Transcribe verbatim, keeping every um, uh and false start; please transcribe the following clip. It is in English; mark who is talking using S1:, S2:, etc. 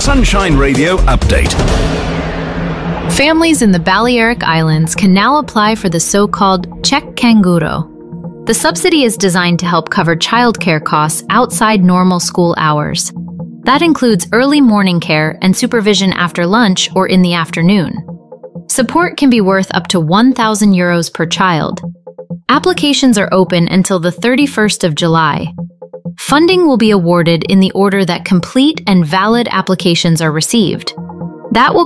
S1: Sunshine Radio update.
S2: Families in the Balearic Islands can now apply for the so-called Check Canguro. The subsidy is designed to help cover childcare costs outside normal school hours. That includes early morning care and supervision after lunch or in the afternoon. Support can be worth up to one thousand euros per child. Applications are open until the thirty-first of July. Funding will be awarded in the order that complete and valid applications are received. That will